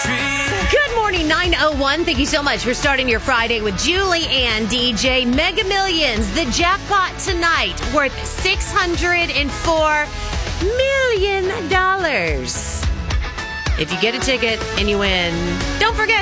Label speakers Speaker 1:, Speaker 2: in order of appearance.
Speaker 1: Good morning, 9:01. Thank you so much for starting your Friday with Julie and DJ. Mega Millions, the jackpot tonight, worth $604 million. If you get a ticket and you win, don't forget